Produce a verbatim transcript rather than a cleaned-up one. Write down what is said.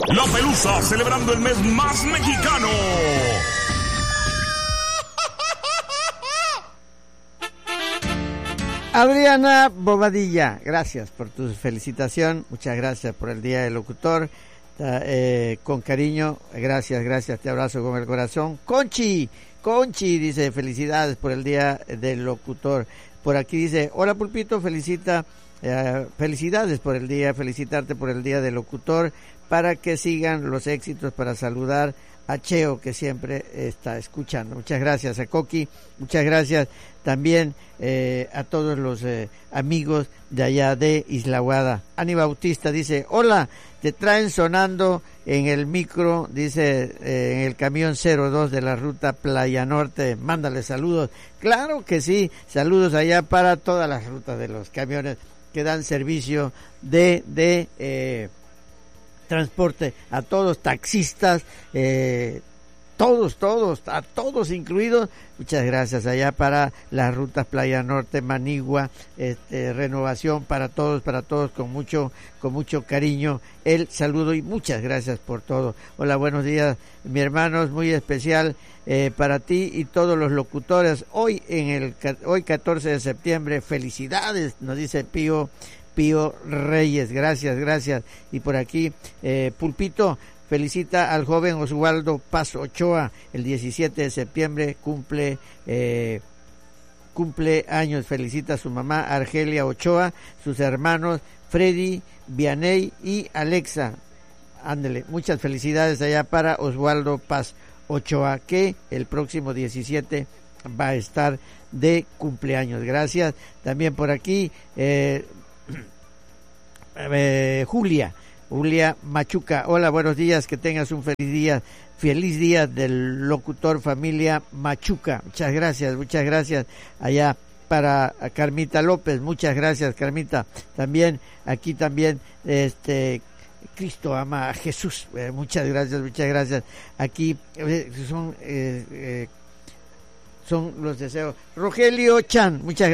La Pelusa, celebrando el mes más mexicano. Adriana Bobadilla, gracias por tu felicitación, muchas gracias por el Día del Locutor, eh, con cariño, gracias, gracias, te abrazo con el corazón. Conchi, Conchi dice, felicidades por el Día del Locutor. Por aquí dice, hola Pulpito, felicita, eh, felicidades por el día, felicitarte por el Día del Locutor, para que sigan los éxitos, para saludar a Cheo, que siempre está escuchando. Muchas gracias a Coqui, muchas gracias también eh, a todos los eh, amigos de allá de Isla Guada. Ani Bautista dice, hola, te traen sonando en el micro, dice, eh, en el camión cero dos de la ruta Playa Norte, mándale saludos. Claro que sí, saludos allá para todas las rutas de los camiones que dan servicio de, de eh, transporte, a todos, taxistas, eh, todos, todos, a todos incluidos. Muchas gracias allá para las rutas Playa Norte, Manigua, este, Renovación, para todos, para todos, con mucho, con mucho cariño, el saludo y muchas gracias por todo. Hola, buenos días, mi hermano, es muy especial eh, para ti y todos los locutores. Hoy en el, hoy catorce de septiembre, felicidades, nos dice Pío, Pío Reyes, gracias, gracias. Y por aquí, eh, Pulpito, felicita al joven Oswaldo Paz Ochoa, el diecisiete de septiembre cumple eh, cumple años, felicita a su mamá Argelia Ochoa, sus hermanos Freddy, Vianey y Alexa. Ándele, muchas felicidades allá para Oswaldo Paz Ochoa, que el próximo diecisiete va a estar de cumpleaños. Gracias. También por aquí, eh, eh, Julia. Julia Machuca, hola, buenos días, que tengas un feliz día, feliz día del locutor familia Machuca. Muchas gracias, muchas gracias allá para Carmita López, muchas gracias Carmita. También, aquí también, este, Cristo ama a Jesús, eh, muchas gracias, muchas gracias. Aquí eh, son, eh, eh, son los deseos. Rogelio Chan, muchas gracias.